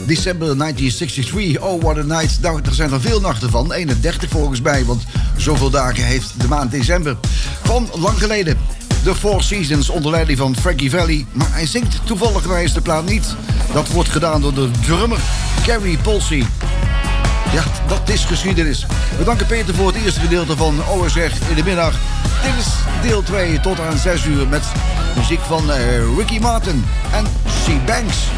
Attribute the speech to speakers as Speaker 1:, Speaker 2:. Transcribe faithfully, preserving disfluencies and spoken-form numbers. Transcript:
Speaker 1: December negentien drieënzestig. Oh, what a night. Nou, er zijn er veel nachten van. eenendertig volgens mij, want zoveel dagen heeft de maand december. Van lang geleden. The Four Seasons onder leiding van Frankie Valli. Maar hij zingt toevallig tijdens de plaat niet. Dat wordt gedaan door de drummer Gary Polsey. Ja, dat is geschiedenis. We danken Peter voor het eerste gedeelte van O S R in de middag. Dit is deel twee tot aan zes uur met muziek van uh, Ricky Martin en C. Banks.